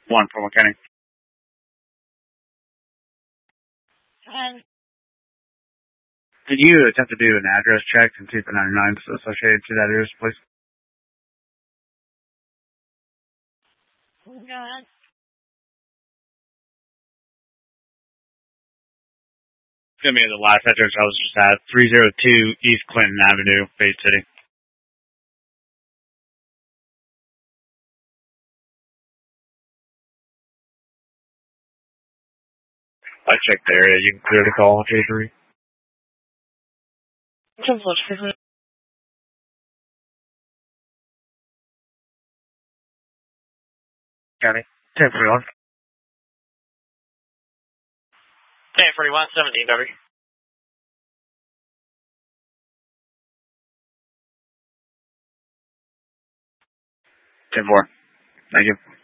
1 for County. Did you attempt to do an address check and see if the 99 is associated to that address, please? Go ahead. It's going to be the last address I was just at, 302 East Clinton Avenue, Bay City. I checked the area. You can clear the call, J3. County. 1041. 1041, 17, W. 10-4. Thank you.